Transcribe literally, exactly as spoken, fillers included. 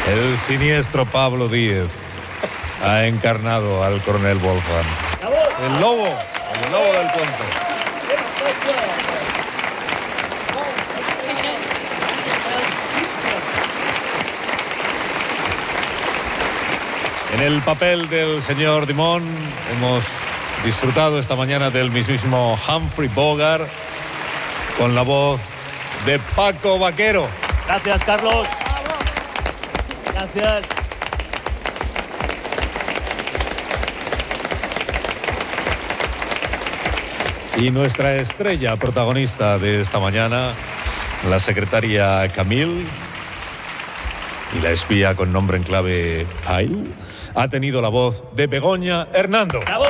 El siniestro Pablo Díez ha encarnado al coronel Wolfgang. El lobo, el lobo del cuento. En el papel del señor Dimon hemos disfrutado esta mañana del mismísimo Humphrey Bogart con la voz de Paco Vaquero. Gracias, Carlos. Gracias. Y nuestra estrella protagonista de esta mañana, la secretaria Camille y la espía con nombre en clave Ail, ha tenido la voz de Begoña Hernando. ¡Bravo!